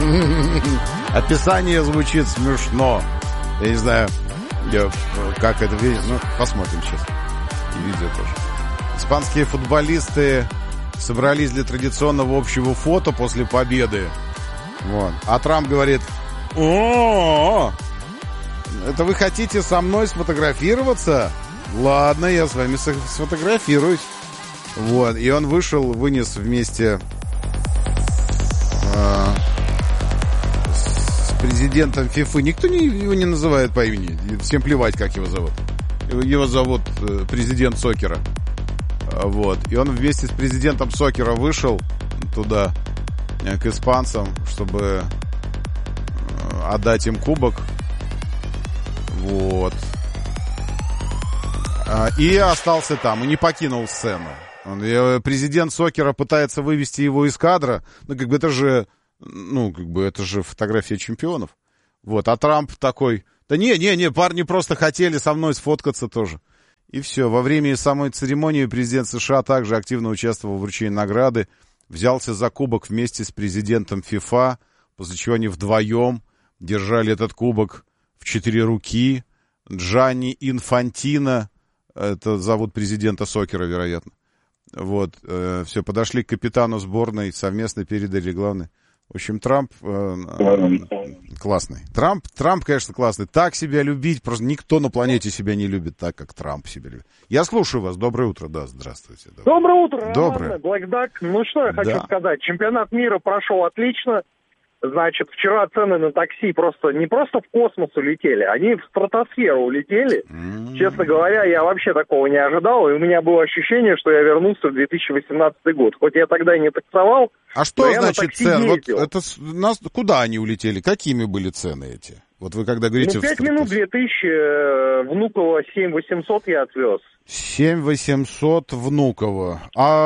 Описание звучит смешно. Я не знаю, как это видно. Ну, посмотрим сейчас. И видео тоже. Испанские футболисты собрались для традиционного общего фото после победы. Вот. А Трамп говорит: о, это вы хотите со мной сфотографироваться? Ладно, я с вами сфотографируюсь. Вот. И он вышел, вынес вместе с президентом ФИФы. Никто его не называет по имени. Всем плевать, как его зовут. Его зовут президент Сокера. Вот. И он вместе с президентом Сокера вышел туда, к испанцам, чтобы отдать им кубок. Вот. И остался там, и не покинул сцену. Президент Сокера пытается вывести его из кадра. Это же фотография чемпионов. Вот. А Трамп такой: да не, парни просто хотели со мной сфоткаться тоже. И все. Во время самой церемонии президент США также активно участвовал в вручении награды. Взялся за кубок вместе с президентом ФИФА, после чего они вдвоем держали этот кубок в 4 руки. Джанни Инфантино, это зовут президента Сокера, вероятно. Вот, все, подошли к капитану сборной, совместно передали главный. В общем, Трамп классный. Трамп, конечно, классный. Так себя любить, просто никто на планете себя не любит так, как Трамп себя любит. Я слушаю вас. Доброе утро. Да, здравствуйте. Доброе утро. Доброе. Black Duck. Ну, что я хочу сказать. Чемпионат мира прошел отлично. Значит, вчера цены на такси не просто в космос улетели, они в стратосферу улетели. Честно говоря, я вообще такого не ожидал, и у меня было ощущение, что я вернулся в 2018 год. Хоть я тогда и не таксовал, а что значит цены? Вот куда они улетели? Какими были цены эти? Вот вы когда говорите... 5 минут 2000, Внуково 7800 я отвез. 7800 Внуково.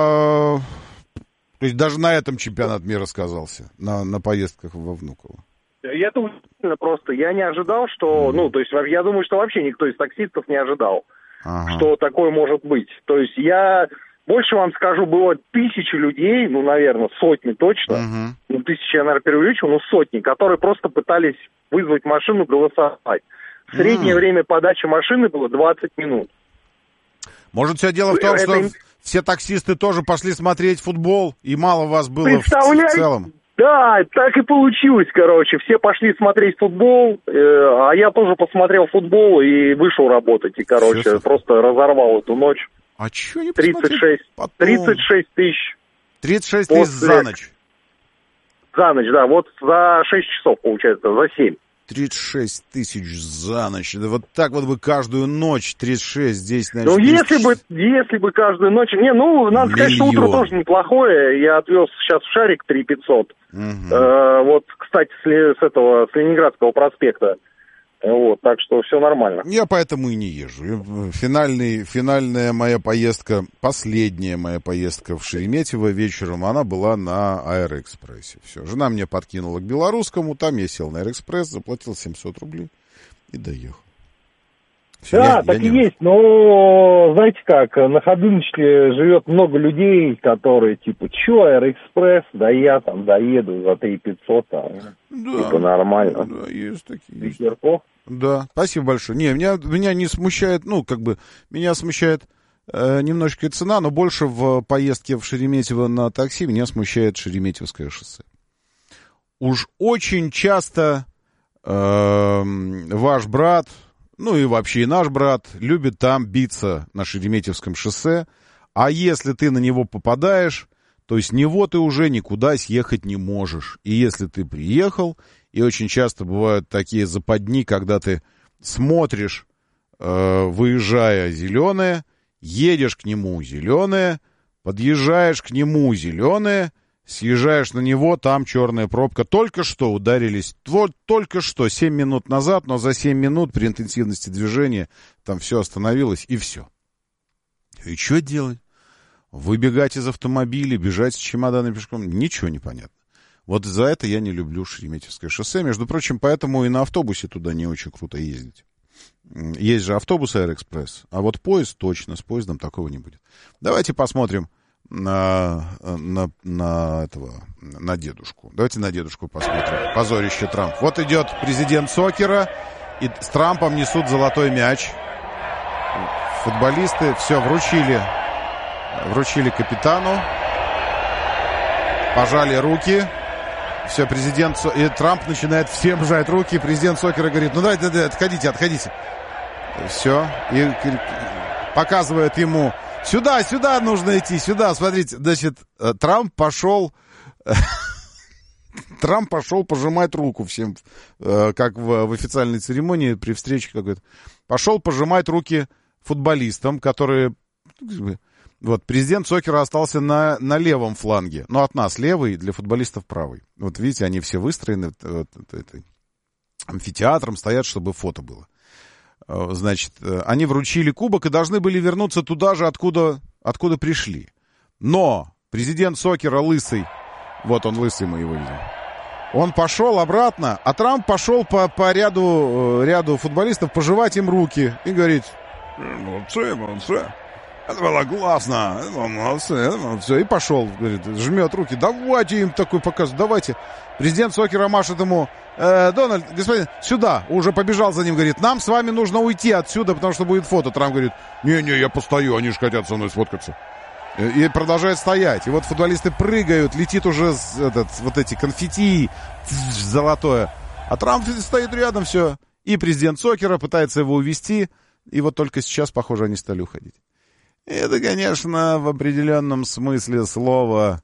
То есть даже на этом чемпионат мира сказался, на поездках во Внуково. Это удивительно просто. Я не ожидал, что... я думаю, что вообще никто из таксистов не ожидал, что такое может быть. То есть я... Больше вам скажу, было 1000 людей, наверное, сотни точно. 1000 я, наверное, преувеличил, сотни, которые просто пытались вызвать машину, голосовать. Среднее время подачи машины было 20 минут. Может, все дело в том, что все таксисты тоже пошли смотреть футбол, и мало вас было в целом? Да, так и получилось, Все пошли смотреть футбол, а я тоже посмотрел футбол и вышел работать. И, просто разорвал эту ночь. А чё не 36 тысяч. 36 тысяч за ночь? За ночь, да. Вот за 6 часов, получается, за 7. 36 тысяч за ночь. Да вот так вот бы каждую ночь 36 здесь, значит... если бы каждую ночь... надо сказать, что утро тоже неплохое. Я отвез сейчас в Шарик 3500. Вот, кстати, с Ленинградского проспекта. Вот, так что все нормально. Я поэтому и не езжу. Финальная моя поездка, последняя моя поездка в Шереметьево вечером, она была на Аэроэкспрессе. Все, жена мне подкинула к Белорусскому, там я сел на Аэроэкспресс, заплатил 700 рублей и доехал. Все, да, так и есть, но знаете как, на Ходыночке живет много людей, которые Аэроэкспресс, да я там доеду за 3500, нормально. Да, есть такие. Да, спасибо большое. Не, меня не смущает, меня смущает немножко и цена, но больше в поездке в Шереметьево на такси меня смущает Шереметьевское шоссе. Уж очень часто ваш брат, и вообще и наш брат, любит там биться на Шереметьевском шоссе, а если ты на него попадаешь, то с него ты уже никуда съехать не можешь. И если ты приехал, и очень часто бывают такие западни, когда ты смотришь, выезжая, зеленое, едешь к нему, зеленое, подъезжаешь к нему, зеленое, съезжаешь на него, там черная пробка. Только что ударились, только что, 7 минут назад, но за 7 минут при интенсивности движения там все остановилось, и все. И что делать? Выбегать из автомобиля, бежать с чемоданом пешком? Ничего не понятно. Вот за это я не люблю Шереметьевское шоссе. Между прочим, поэтому и на автобусе туда не очень круто ездить. Есть же автобус Аэроэкспресс, а вот поезд точно, с поездом такого не будет. Давайте посмотрим на дедушку. Давайте на дедушку посмотрим. Позорище Трамп. Вот идет президент сокера, и с Трампом несут золотой мяч. Футболисты все вручили капитану, пожали руки. Все, президент, и Трамп начинает всем жать руки. Президент сокера говорит: ну давайте, отходите. Все, и показывает ему: сюда нужно идти, сюда. Смотрите, значит, Трамп пошел пожимать руку всем, как в официальной церемонии при встрече какой-то. Пошел пожимать руки футболистам, которые... Вот, президент сокера остался на левом фланге. Ну, от нас левый, для футболистов правый. Вот видите, они все выстроены амфитеатром, стоят, чтобы фото было. Значит, они вручили кубок и должны были вернуться туда же, откуда пришли. Но президент сокера лысый, вот он лысый, мы его видим, он пошел обратно, а Трамп пошел по ряду футболистов пожимать им руки и говорит: молодцы. Это было классно, молодцы. И пошел, говорит, жмет руки. Давайте им такой показ, давайте. Президент сокера машет ему: Дональд, господин, сюда. Уже побежал за ним, говорит: нам с вами нужно уйти отсюда, потому что будет фото. Трамп говорит: не, я постою, они же хотят со мной сфоткаться. И продолжает стоять. И вот футболисты прыгают, летит уже вот эти конфетти золотое. А Трамп стоит рядом, все. И президент сокера пытается его увести. И вот только сейчас, похоже, они стали уходить. Это, конечно, в определенном смысле слова,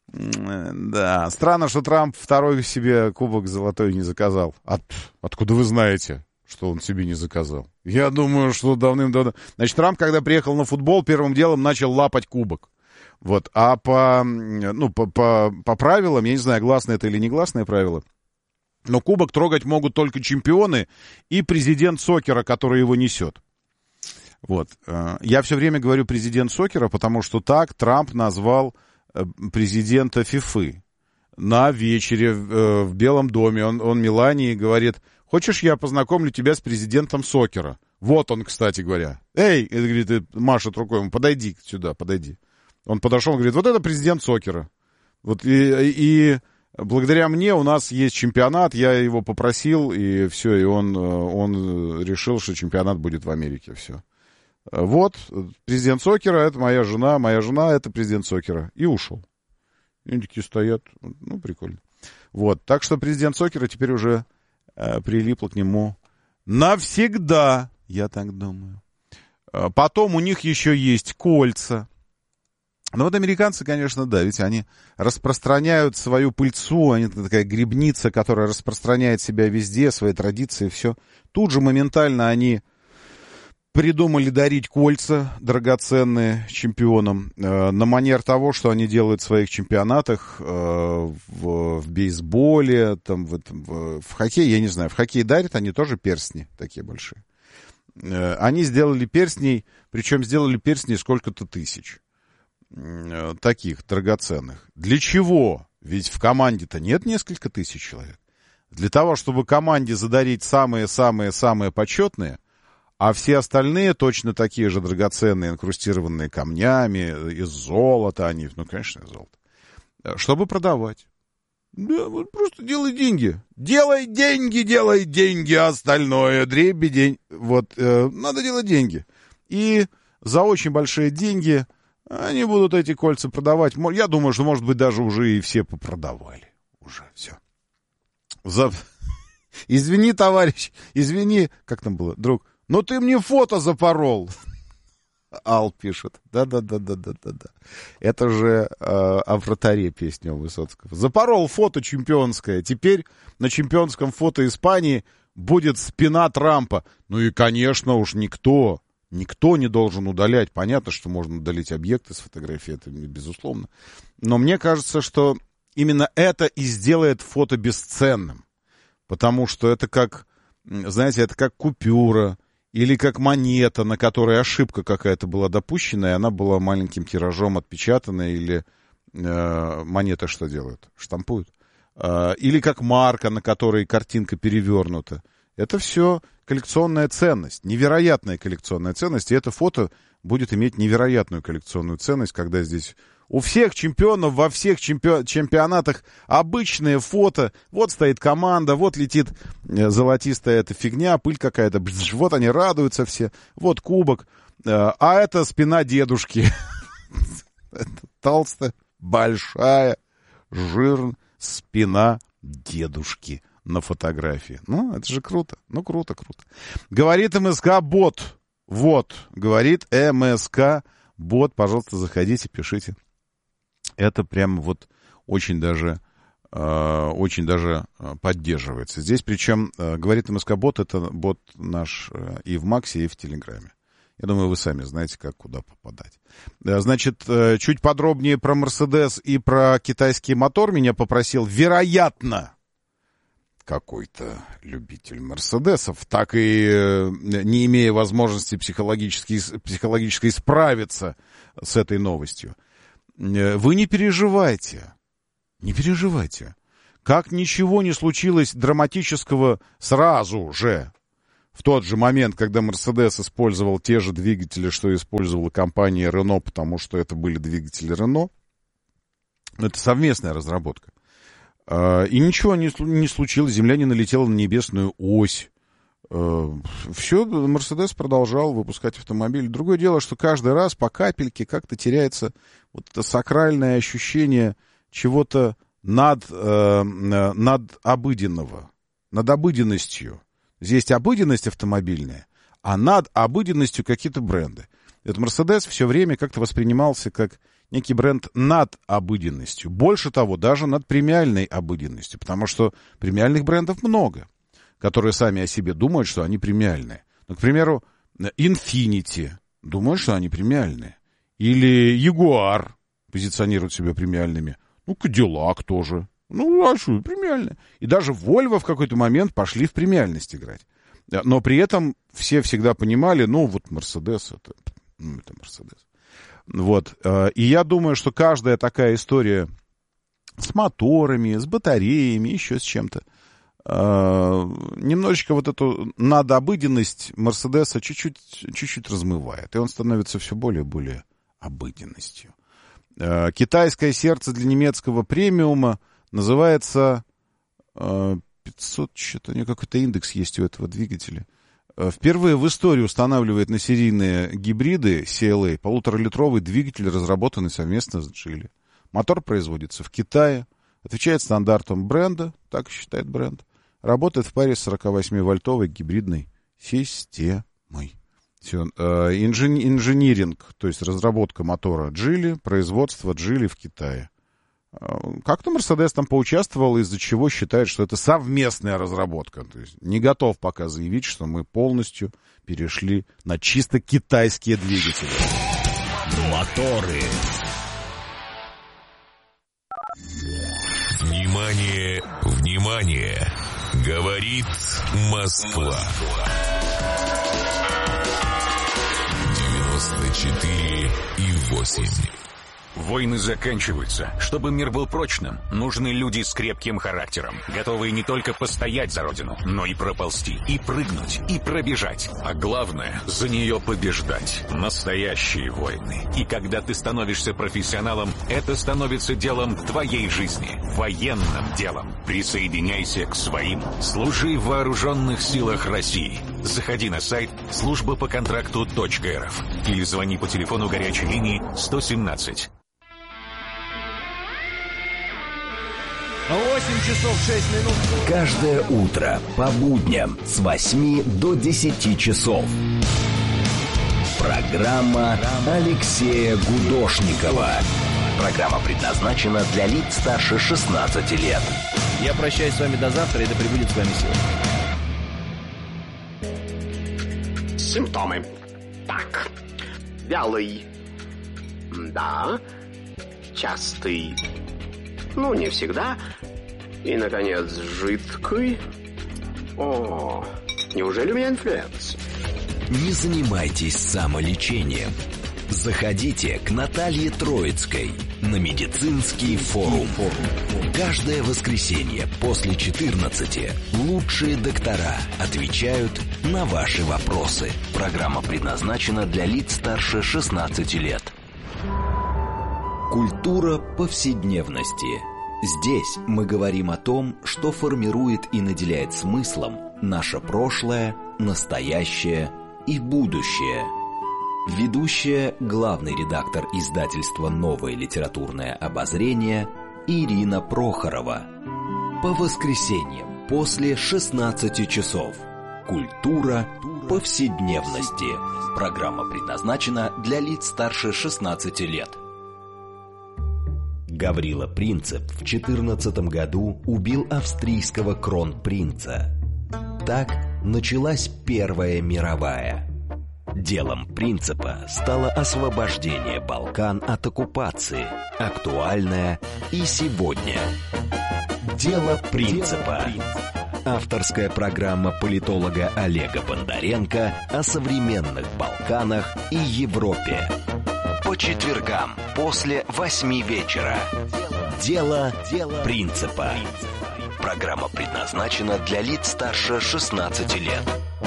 да. Странно, что Трамп второй себе кубок золотой не заказал. Откуда вы знаете, что он себе не заказал? Я думаю, что давным-давно... Значит, Трамп, когда приехал на футбол, первым делом начал лапать кубок. Вот. А по правилам, я не знаю, гласное это или негласное правило, но кубок трогать могут только чемпионы и президент сокера, который его несет. Вот. Я все время говорю президент сокера, потому что так Трамп назвал президента ФИФы на вечере в Белом доме. Он Мелании говорит: хочешь, я познакомлю тебя с президентом сокера? Вот он, кстати говоря. Эй, говорит, машет рукой ему: подойди сюда, подойди. Он подошел, говорит: вот это президент сокера. Вот и благодаря мне у нас есть чемпионат, я его попросил, и все, и он решил, что чемпионат будет в Америке, все. Вот, президент сокера, это моя жена это президент сокера. И ушел. И они такие стоят, ну, прикольно. Вот, так что президент сокера теперь уже прилипла к нему навсегда, я так думаю. Потом у них еще есть кольца. Ну вот американцы, конечно, да, ведь они распространяют свою пыльцу, они такая грибница, которая распространяет себя везде, свои традиции, все. Тут же моментально они придумали дарить кольца драгоценные чемпионам на манер того, что они делают в своих чемпионатах в бейсболе, там, в хоккее, я не знаю, в хоккее дарят они тоже перстни такие большие. Они сделали перстней, причем сделали перстней сколько-то тысяч таких драгоценных. Для чего? Ведь в команде-то нет несколько тысяч человек. Для того, чтобы команде задарить самые-самые-самые почетные, а все остальные точно такие же драгоценные, инкрустированные камнями, из золота они, ну, конечно, из золота, чтобы продавать. Да, вот просто делай деньги. Делай деньги, а остальное дребедень. Вот, надо делать деньги. И за очень большие деньги они будут эти кольца продавать. Я думаю, что, может быть, даже уже и все попродавали. Уже все. Извини, товарищ, извини, как там было, друг, но ты мне фото запорол. Ал пишет. Да. Это же о вратаре песня у Высоцкого. Запорол фото чемпионское. Теперь на чемпионском фото Испании будет спина Трампа. Ну и, конечно, уж никто не должен удалять. Понятно, что можно удалить объекты с фотографии, это безусловно. Но мне кажется, что именно это и сделает фото бесценным. Потому что это как, знаете, это как купюра или как монета, на которой ошибка какая-то была допущена, и она была маленьким тиражом отпечатана, или монеты что делают? Штампуют. Или как марка, на которой картинка перевернута. Это все коллекционная ценность, невероятная коллекционная ценность, и это фото будет иметь невероятную коллекционную ценность, когда здесь У всех чемпионов во всех чемпионатах обычное фото. Вот стоит команда, вот летит золотистая эта фигня, пыль какая-то. Вот они радуются все. Вот кубок. А это спина дедушки. Толстая, большая, жирная спина дедушки на фотографии. Ну, это же круто. Ну, круто. Говорит МСК-бот. Вот, говорит МСК-бот. Пожалуйста, заходите, пишите. Это прям вот очень даже поддерживается. Здесь причем, говорит МСК-бот, это бот наш и в Максе, и в Телеграме. Я думаю, вы сами знаете, как куда попадать. Значит, чуть подробнее про Мерседес и про китайский мотор меня попросил, вероятно, какой-то любитель Мерседесов, так и не имея возможности психологически справиться с этой новостью. Вы не переживайте. Не переживайте. Как ничего не случилось драматического сразу же, в тот же момент, когда Мерседес использовал те же двигатели, что использовала компания Renault, потому что это были двигатели Renault, это совместная разработка. И ничего не случилось, Земля не налетела на небесную ось. Все, Мерседес продолжал выпускать автомобиль. Другое дело, что каждый раз по капельке как-то теряется вот это сакральное ощущение чего-то над обыденного, над обыденностью. Здесь обыденность автомобильная, а над обыденностью какие-то бренды. Этот Мерседес все время как-то воспринимался как некий бренд над обыденностью. Больше того, даже над премиальной обыденностью, потому что премиальных брендов много, которые сами о себе думают, что они премиальные. Ну, к примеру, Infiniti думают, что они премиальные. Или Jaguar позиционируют себя премиальными. Ну, Cadillac тоже. Ну, а что, премиальные. И даже Volvo в какой-то момент пошли в премиальность играть. Но при этом все всегда понимали, ну, вот Mercedes, это Mercedes. Вот. И я думаю, что каждая такая история с моторами, с батареями, еще с чем-то, немножечко вот эту надобыденность Мерседеса чуть-чуть размывает. И он становится все более и более обыденностью. Китайское сердце для немецкого премиума называется 500, что-то у него какой-то индекс есть у этого двигателя. Впервые в истории устанавливает на серийные гибриды CLA 1,5-литровый двигатель, разработанный совместно с Geely. Мотор производится в Китае, отвечает стандартам бренда, так считает бренд, работает в паре с 48-вольтовой гибридной системой. Все. Инжиниринг, то есть разработка мотора Geely, производство Geely в Китае. Как-то Мерседес там поучаствовал, из-за чего считает, что это совместная разработка. То есть не готов пока заявить, что мы полностью перешли на чисто китайские двигатели. Моторы. Внимание, внимание! Говорит Москва. 94,8. Войны заканчиваются. Чтобы мир был прочным, нужны люди с крепким характером, готовые не только постоять за родину, но и проползти, и прыгнуть, и пробежать. А главное, за нее побеждать. Настоящие войны. И когда ты становишься профессионалом, это становится делом твоей жизни. Военным делом. Присоединяйся к своим. Служи в вооруженных силах России. Заходи на сайт службапоконтракту.рф или звони по телефону горячей линии 117. 8 часов 6 минут. Каждое утро по будням с 8 до 10 часов. Программа Алексея Гудошникова. Программа предназначена для лиц старше 16 лет. Я прощаюсь с вами до завтра, и да пребудет с вами сила. Симптомы. Так. Вялый. Да. Частый. Ну, не всегда. И, наконец, жидкий. О, неужели у меня инфлюенция? Не занимайтесь самолечением. Заходите к Наталье Троицкой на медицинский форум. Каждое воскресенье после 14 лучшие доктора отвечают на ваши вопросы. Программа предназначена для лиц старше 16 лет. Культура повседневности. Здесь мы говорим о том, что формирует и наделяет смыслом наше прошлое, настоящее и будущее. Ведущая, главный редактор издательства «Новое литературное обозрение» Ирина Прохорова. По воскресеньям после 16 часов. Культура повседневности. Программа предназначена для лиц старше 16 лет. Гаврила Принцип в 14 году убил австрийского кронпринца. Так началась Первая мировая. Делом Принципа стало освобождение Балкан от оккупации, актуальное и сегодня. Дело Принципа. Авторская программа политолога Олега Бондаренко о современных Балканах и Европе. По четвергам после 8 вечера. Дело Принципа. Программа предназначена для лиц старше 16 лет.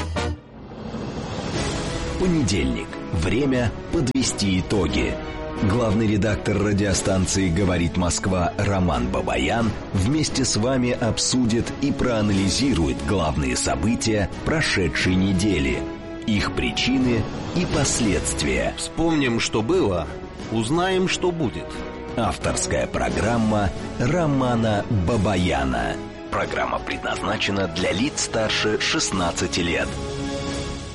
Понедельник. Время подвести итоги. Главный редактор радиостанции «Говорит Москва» Роман Бабаян вместе с вами обсудит и проанализирует главные события прошедшей недели, их причины и последствия. Вспомним, что было, узнаем, что будет. Авторская программа Романа Бабаяна. Программа предназначена для лиц старше 16 лет.